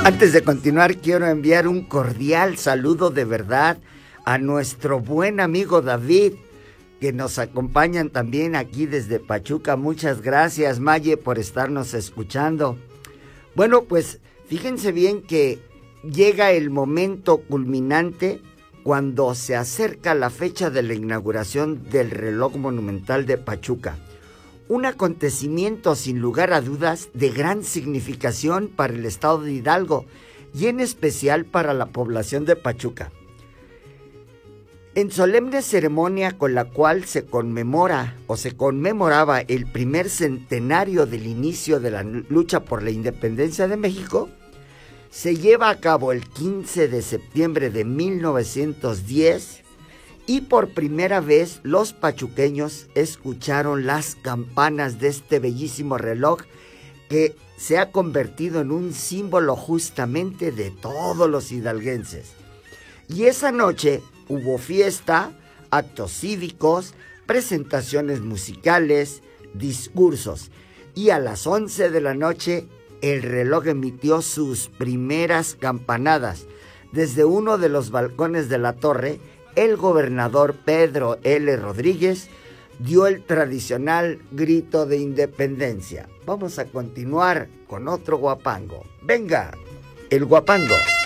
Antes de continuar, quiero enviar un cordial saludo de verdad a nuestro buen amigo David, que nos acompañan también aquí desde Pachuca. Muchas gracias, Maye, por estarnos escuchando. Bueno, pues fíjense bien que llega el momento culminante cuando se acerca la fecha de la inauguración del reloj monumental de Pachuca. Un acontecimiento sin lugar a dudas de gran significación para el estado de Hidalgo y en especial para la población de Pachuca. En solemne ceremonia con la cual se conmemora o se conmemoraba el primer centenario del inicio de la lucha por la independencia de México, se lleva a cabo el 15 de septiembre de 1910 y por primera vez los pachuqueños escucharon las campanas de este bellísimo reloj que se ha convertido en un símbolo justamente de todos los hidalguenses. Y esa noche hubo fiesta, actos cívicos, presentaciones musicales, discursos. Y a las 11 de la noche el reloj emitió sus primeras campanadas. Desde uno de los balcones de la torre, el gobernador Pedro L. Rodríguez dio el tradicional grito de independencia. Vamos a continuar con otro guapango. ¡Venga, el guapango!